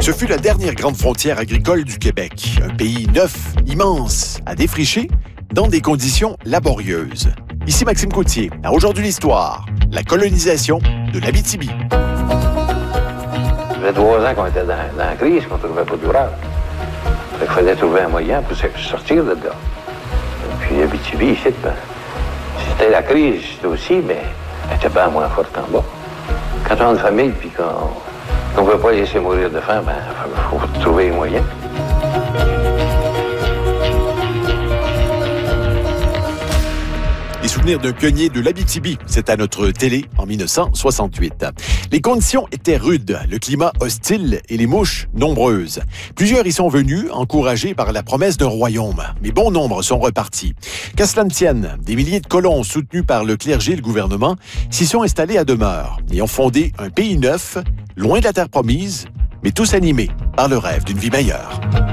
Ce fut la dernière grande frontière agricole du Québec. Un pays neuf, immense, à défricher, dans des conditions laborieuses. Ici Maxime Coutier. À Aujourd'hui l'Histoire, la colonisation de l'Abitibi. Ça fait 3 ans qu'on était dans la crise, qu'on ne trouvait pas d'ouvrage. Il fallait trouver un moyen pour sortir de là. Et puis l'Abitibi, ici, c'était la crise aussi, mais elle était pas moins forte qu'en bas. Quand on a une famille et qu'on ne veut pas laisser mourir de faim, il faut trouver les moyens. Les souvenirs d'un pionnier de l'Abitibi, c'est à notre télé en 1968. Les conditions étaient rudes, le climat hostile et les mouches nombreuses. Plusieurs y sont venus, encouragés par la promesse d'un royaume, mais bon nombre sont repartis. Qu'à cela ne tienne, des milliers de colons soutenus par le clergé et le gouvernement s'y sont installés à demeure et ont fondé un pays neuf, loin de la terre promise, mais tous animés par le rêve d'une vie meilleure.